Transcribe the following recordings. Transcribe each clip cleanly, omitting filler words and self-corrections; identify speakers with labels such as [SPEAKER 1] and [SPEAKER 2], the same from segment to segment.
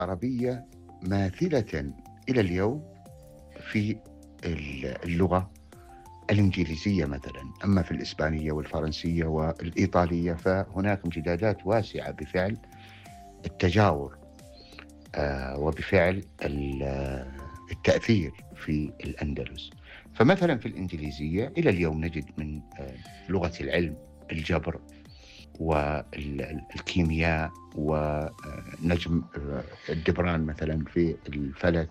[SPEAKER 1] عربية ماثلة إلى اليوم في اللغة الإنجليزية مثلا. أما في الإسبانية والفرنسية والإيطالية فهناك امتدادات واسعة بفعل التجاور وبفعل التأثير في الأندلس. فمثلا في الإنجليزية إلى اليوم نجد من لغة العلم الجبر والكيمياء ونجم الدبران مثلا في الفلك،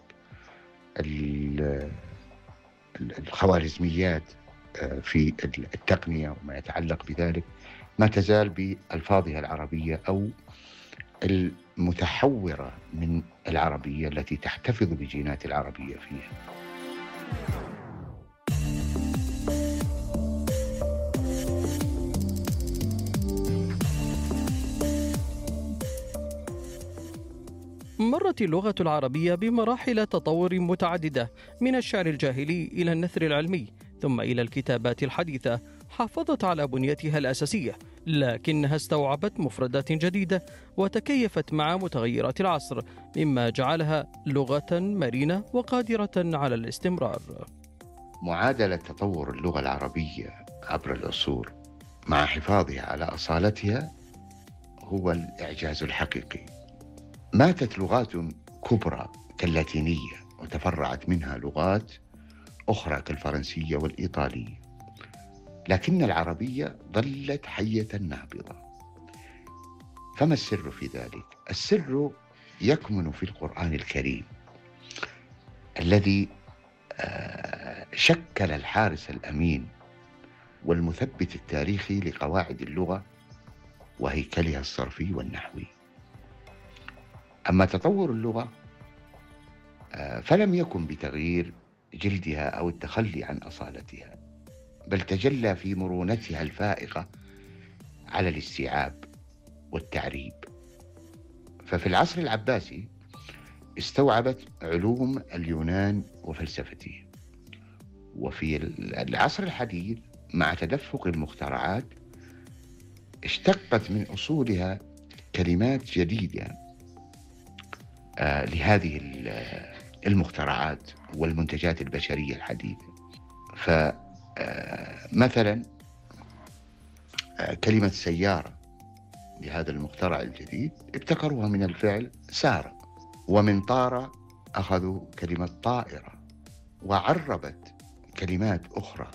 [SPEAKER 1] الخوارزميات في التقنية وما يتعلق بذلك، ما تزال بألفاظها العربية أو المتحورة من العربية التي تحتفظ بجينات العربية فيها.
[SPEAKER 2] مرت اللغة العربية بمراحل تطور متعددة، من الشعر الجاهلي إلى النثر العلمي ثم إلى الكتابات الحديثة. حافظت على بنيتها الأساسية، لكنها استوعبت مفردات جديدة وتكيفت مع متغيرات العصر، مما جعلها لغة مرنة وقادرة على الاستمرار.
[SPEAKER 1] معادلة تطور اللغة العربية عبر العصور مع حفاظها على أصالتها هو الإعجاز الحقيقي. ماتت لغات كبرى كاللاتينية وتفرعت منها لغات أخرى كالفرنسية والإيطالية، لكن العربية ظلت حية نابضة. فما السر في ذلك؟ السر يكمن في القرآن الكريم الذي شكل الحارس الأمين والمثبت التاريخي لقواعد اللغة وهيكلها الصرفي والنحوي. أما تطور اللغة فلم يكن بتغيير جلدها أو التخلي عن أصالتها، بل تجلى في مرونتها الفائقة على الاستيعاب والتعريب. ففي العصر العباسي استوعبت علوم اليونان وفلسفته، وفي العصر الحديث مع تدفق المخترعات اشتقت من أصولها كلمات جديدة لهذه المخترعات والمنتجات البشرية الحديثة. فمثلا كلمة سيارة لهذا المخترع الجديد ابتكروها من الفعل سار، ومن طار أخذوا كلمة طائرة، وعربت كلمات أخرى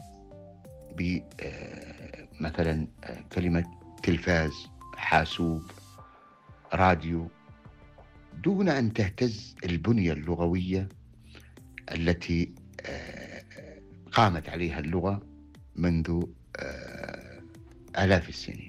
[SPEAKER 1] بمثلا كلمة تلفاز، حاسوب، راديو، دون أن تهتز البنية اللغوية التي قامت عليها اللغة منذ آلاف السنين.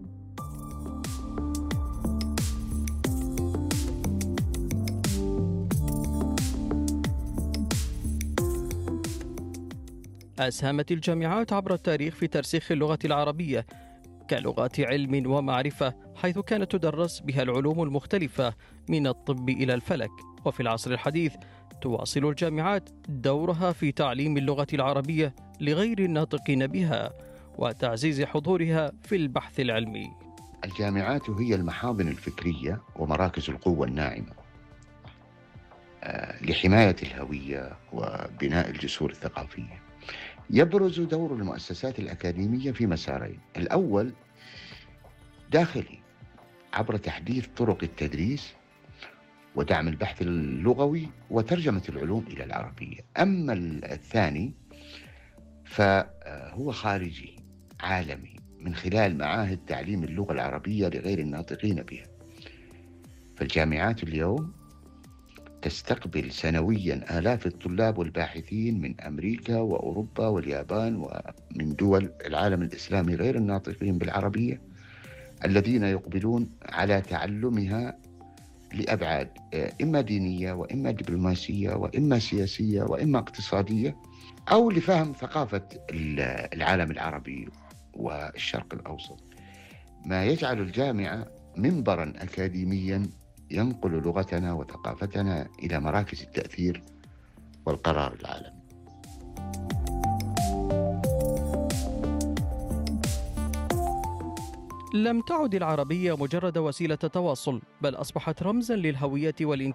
[SPEAKER 2] أسهمت الجامعات عبر التاريخ في ترسيخ اللغة العربية كلغة علم ومعرفة، حيث كانت تدرس بها العلوم المختلفة من الطب إلى الفلك. وفي العصر الحديث تواصل الجامعات دورها في تعليم اللغة العربية لغير الناطقين بها وتعزيز حضورها في البحث العلمي.
[SPEAKER 1] الجامعات هي المحاضن الفكرية ومراكز القوة الناعمة لحماية الهوية وبناء الجسور الثقافية. يبرز دور المؤسسات الأكاديمية في مسارين: الأول داخلي عبر تحديث طرق التدريس ودعم البحث اللغوي وترجمة العلوم إلى العربية. أما الثاني فهو خارجي عالمي من خلال معاهد تعليم اللغة العربية لغير الناطقين بها. فالجامعات اليوم تستقبل سنويا آلاف الطلاب والباحثين من أمريكا وأوروبا واليابان ومن دول العالم الإسلامي غير الناطقين بالعربية، الذين يقبلون على تعلمها لأبعاد إما دينية وإما دبلوماسية وإما سياسية وإما اقتصادية، أو لفهم ثقافة العالم العربي والشرق الأوسط، ما يجعل الجامعة منبرا أكاديميا ينقل لغتنا وثقافتنا إلى مراكز التأثير والقرار العالمي.
[SPEAKER 2] لم تعد العربية مجرد وسيلة تواصل، بل أصبحت رمزا للهوية والانتماء